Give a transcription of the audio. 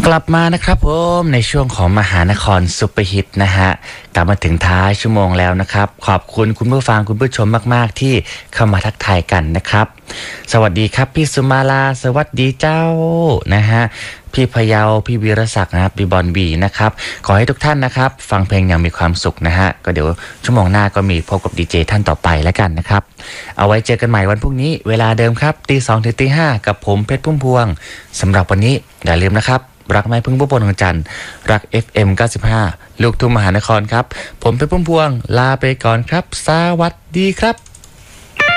กลับมานะครับผมในช่วงของมหานครซุปเปอร์ฮิตนะฮะกลับมาถึงท้ายชั่วโมงแล้วนะครับขอบคุณคุณผู้ฟังคุณผู้ชมมากๆที่เข้ามาทักทายกันนะครับสวัสดีครับพี่สุมาลาสวัสดีเจ้านะฮะพี่พยาวพี่วีรศักดิ์นะครับพี่บอลบีนะครับขอให้ทุกท่านนะครับฟังเพลงอย่างมีความสุขนะฮะก็เดี๋ยวชั่วโมงหน้าก็มีพบกับดีเจท่านต่อไปแล้วกันนะครับเอาไว้เจอกันใหม่วันพรุ่งนี้เวลาเดิมครับตี 2 ถึงตี 5กับผมเพชรพุ่มพวงสำหรับวันนี้อย่าลืมนะครับรักไม่พึ่งผู้ปนของจันทร์รัก FM 95ลูกทุ่งมหานครครับผมเพชรพุ่มพวงลาไปก่อนครับสวัสดีครับ